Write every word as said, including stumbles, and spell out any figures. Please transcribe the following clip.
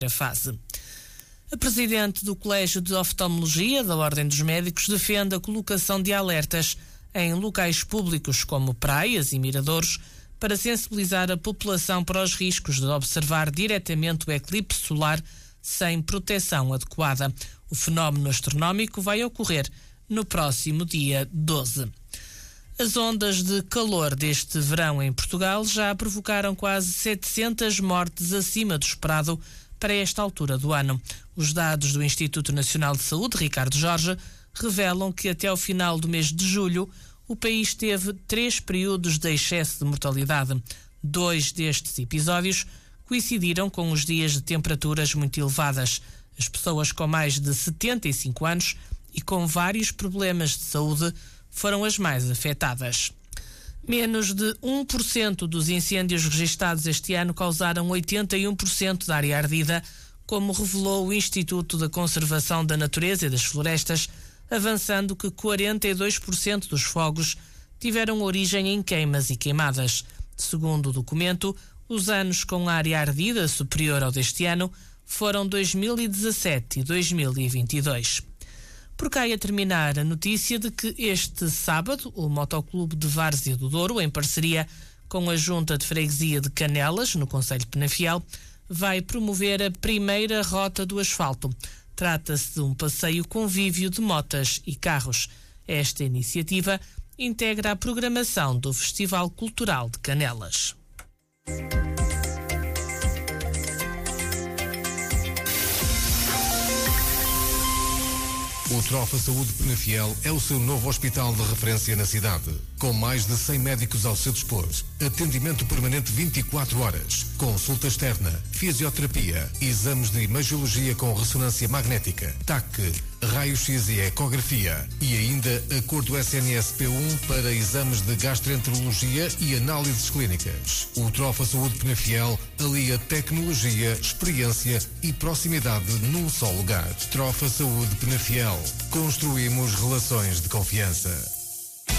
fase. A presidente do Colégio de Oftalmologia da Ordem dos Médicos defende a colocação de alertas em locais públicos como praias e miradouros para sensibilizar a população para os riscos de observar diretamente o eclipse solar sem proteção adequada. O fenómeno astronómico vai ocorrer no próximo dia doze. As ondas de calor deste verão em Portugal já provocaram quase setecentas mortes acima do esperado para esta altura do ano. Os dados do Instituto Nacional de Saúde, Ricardo Jorge, revelam que até ao final do mês de julho o país teve três períodos de excesso de mortalidade. Dois destes episódios coincidiram com os dias de temperaturas muito elevadas. As pessoas com mais de setenta e cinco anos e com vários problemas de saúde foram as mais afetadas. Menos de um por cento dos incêndios registados este ano causaram oitenta e um por cento da área ardida, como revelou o Instituto da Conservação da Natureza e das Florestas, avançando que quarenta e dois por cento dos fogos tiveram origem em queimas e queimadas. Segundo o documento, os anos com área ardida superior ao deste ano foram dois mil e dezassete e dois mil e vinte e dois. Por cá ia terminar a notícia de que este sábado o Motoclube de Várzea do Douro, em parceria com a Junta de Freguesia de Canelas, no concelho de Penafiel, vai promover a primeira Rota do Asfalto. Trata-se de um passeio convívio de motas e carros. Esta iniciativa integra a programação do Festival Cultural de Canelas. O Trofa Saúde Penafiel é o seu novo hospital de referência na cidade, com mais de cem médicos ao seu dispor, atendimento permanente vinte e quatro horas, consulta externa, fisioterapia, exames de imagiologia com ressonância magnética, T A C, raio-x e ecografia e ainda acordo S N S P um para exames de gastroenterologia e análises clínicas. O Trofa Saúde Penafiel alia tecnologia, experiência e proximidade num só lugar. Trofa Saúde Penafiel. Construímos relações de confiança.